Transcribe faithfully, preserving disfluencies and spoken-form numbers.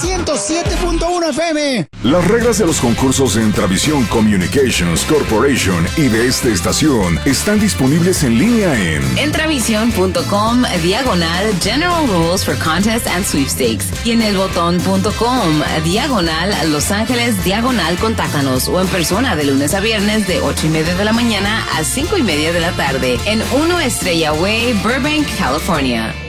ciento siete punto uno F M. Las reglas de los concursos de Entravisión Communications Corporation y de esta estación están disponibles en línea en Entravision.com diagonal General Rules for Contests and Sweepstakes y en elbotón.com diagonal Los Ángeles diagonal Contáctanos o en persona de lunes a viernes de ocho y media de la mañana a cinco y media de la tarde en uno Estrella Way, Burbank, California.